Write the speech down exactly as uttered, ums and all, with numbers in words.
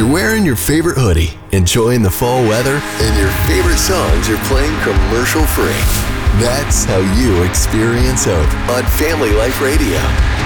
You're wearing your favorite hoodie, enjoying the fall weather, and your favorite songs are playing commercial free. That's how you experience hope on Family Life Radio.